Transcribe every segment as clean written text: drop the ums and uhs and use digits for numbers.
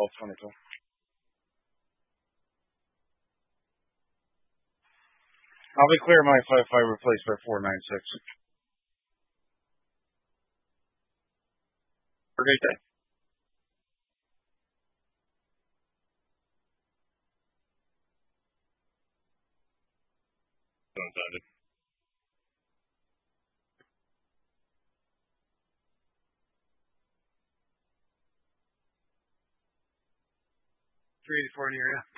22. I'll be clear my 5-5 replaced by 496. Have a great day. Sounded. 384 in the area.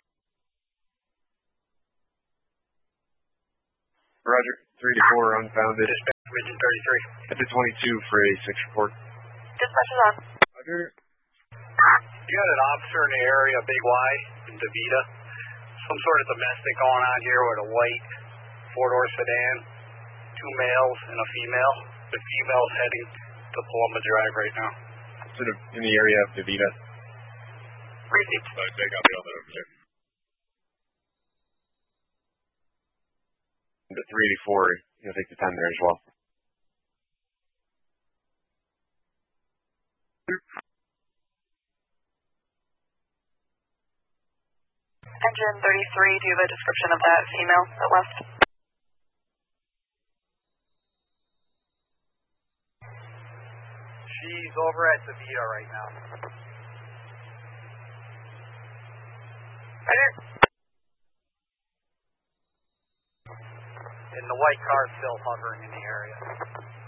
Roger. 384 unfounded. Dispatch Region 33. At the 22 for a 6 report. Dispatch is on. Roger. You got an officer in the area, Big Y, in DeVita. Some sort of domestic going on here with a white 4-door sedan, 2 males and a female. The female's heading to Paloma Drive right now. Sort of in the area of DeVita. Received. Take out the other over there. The 384, you'll take the 10 there as well. Engine 33, do you have a description of that female that left? She's over at DeVita right now. And the white car's still hovering in the area.